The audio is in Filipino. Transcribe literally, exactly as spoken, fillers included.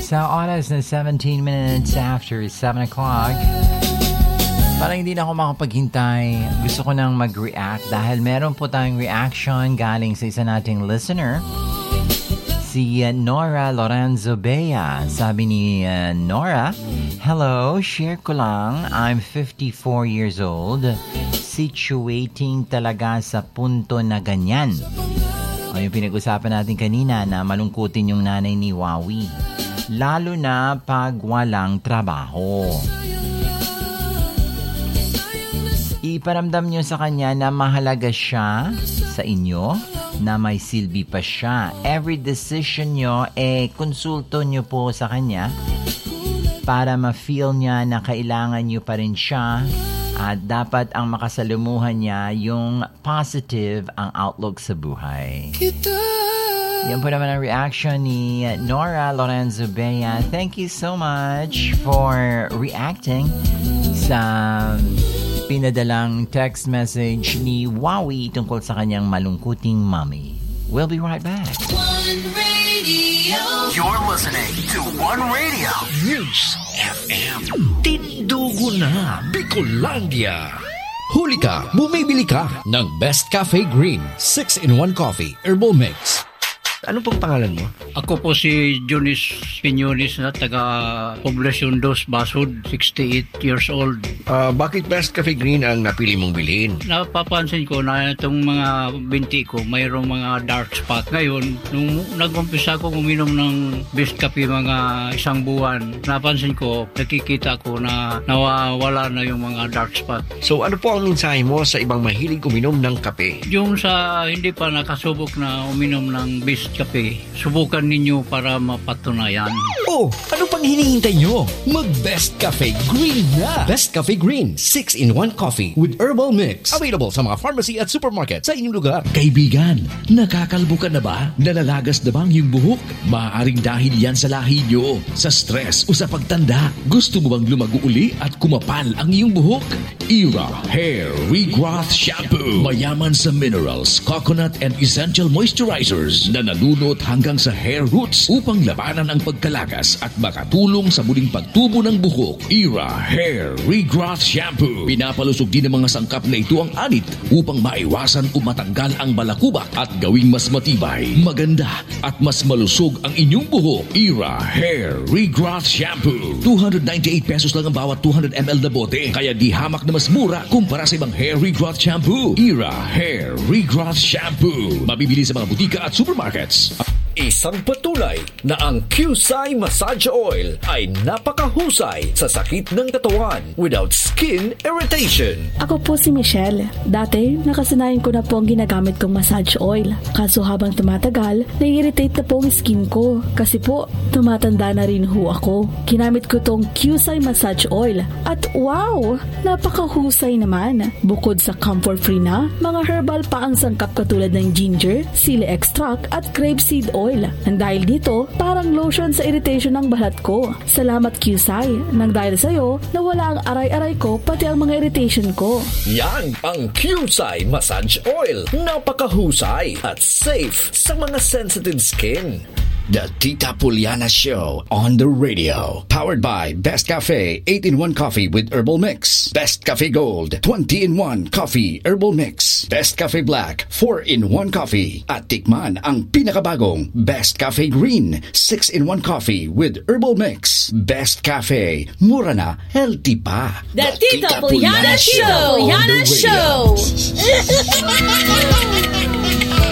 Sa oras na seventeen minutes after seven o'clock, parang hindi na ako makapaghintay. Gusto ko nang mag-react dahil meron po tayong reaction galing sa isa nating listener, si uh, Nora Lorenzo Bea. Sabi ni uh, Nora, hello, share ko lang. I'm fifty-four years old. Situating talaga sa punto na ganyan. O yung pinag-usapan natin kanina na malungkutin yung nanay ni Wawi. Lalo na pag walang trabaho. Iparamdam nyo sa kanya na mahalaga siya sa inyo, na may silbi pa siya. Every decision nyo, eh, konsulto nyo po sa kanya para ma-feel niya na kailangan nyo pa rin siya at dapat ang makasalumuhan niya yung positive ang outlook sa buhay. Yan po naman ang reaction ni Nora Lorenzo Bea. Thank you so much for reacting sa pinadalang text message ni Wawi tungkol sa kanyang malungkuting mommy. We'll be right back. One Radio. You're listening to One Radio. News F M. Tindugo na Bicolandia. Huli ka, bumibili ka ng Best Cafe Green six in one Coffee Herbal Mix. Ano pong pangalan mo? Ako po si Jonis Piñones na taga Poblacion dos, Basud, sixty-eight years old. Uh, bakit Best Cafe Green ang napili mong bilhin? Napapansin ko na itong mga binti ko mayroong mga dark spot. Ngayon, nung nag-umpisa ko uminom ng Best Cafe mga isang buwan, napansin ko, nakikita ko na nawawala na yung mga dark spot. So ano po ang mensahe mo sa ibang mahilig uminom ng kape? Yung sa hindi pa nakasubok na uminom ng Best Cafe, subukan ninyo para mapatunayan. Oh, ano pang hinihintay nyo? Mag-Best Cafe Green na! Best Cafe Green six in one Coffee with Herbal Mix. Available sa mga pharmacy at supermarket sa inyong lugar. Kaibigan, nakakalbo ka na ba? Nalalagas na bang yung buhok? Maaaring dahil yan sa lahi nyo, sa stress o sa pagtanda. Gusto mo bang lumago uli at kumapal ang iyong buhok? Era Hair Regrowth Shampoo. Mayaman sa minerals, coconut and essential moisturizers na nalunot hanggang sa hair roots upang labanan ang pagkalagas at makatulong sa muling pagtubo ng buhok. Era Hair Regrowth Shampoo. Pinapalusog din ng mga sangkap na ito ang anit upang maiwasan o matanggal ang balakubak at gawing mas matibay, maganda at mas malusog ang inyong buhok. Era Hair Regrowth Shampoo. two hundred ninety-eight pesos lang ang bawat two hundred milliliters na bote. Kaya di hamak na mas mura kumpara sa ibang hair regrowth shampoo. Era Hair Regrowth Shampoo. Mabibili sa mga butika at supermarkets. Isang patunay na ang Qsai Massage Oil ay napakahusay sa sakit ng katawan without skin irritation. Ako po si Michelle. Dati, nakasanayan ko na po ang ginagamit kong massage oil. Kaso habang tumatagal, nai-irritate na po ang skin ko. Kasi po, tumatanda na rin ho ako. Ginamit ko tong Qsai Massage Oil. At wow! Napakahusay naman. Bukod sa comfort-free na, mga herbal pa ang sangkap katulad ng ginger, sili extract at grapeseed oil. Nang dahil dito, parang lotion sa irritation ng balat ko. Salamat Qsai. Nang dahil sa'yo, nawala ang aray-aray ko pati ang mga irritation ko. Yan ang Qsai Massage Oil. Napakahusay at safe sa mga sensitive skin. The Tita Puliana Show on the radio. Powered by Best Cafe eight in one Coffee with Herbal Mix. Best Cafe Gold twenty in one Coffee Herbal Mix. Best Cafe Black four in one Coffee. At tikman ang pinakabagong Best Cafe Green six in one Coffee with Herbal Mix. Best Cafe. Mura na, healthy pa. The, the Tita, Tita Puliana Show. Puliana Show.